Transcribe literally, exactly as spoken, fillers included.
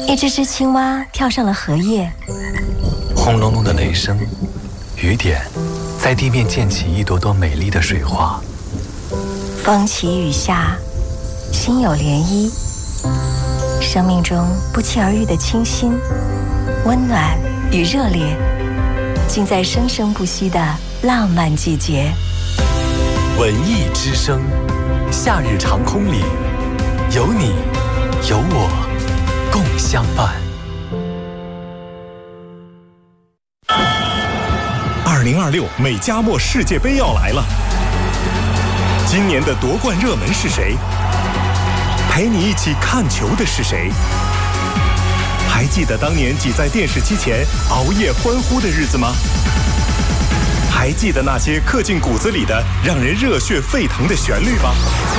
一只只青蛙跳上了荷叶， 轰隆隆的雷声，雨点在地面溅起一朵朵美丽的水花。 风起雨下，心有涟漪。生命中不期而遇的清新、温暖与热烈，尽在生生不息的浪漫季节。 文艺之声，夏日长空里，有你有我共相伴。 二零二六美加墨世界杯要来了，今年的夺冠热门是谁？陪你一起看球的是谁？还记得当年挤在电视机前熬夜欢呼的日子吗？还记得那些刻进骨子里的让人热血沸腾的旋律吗？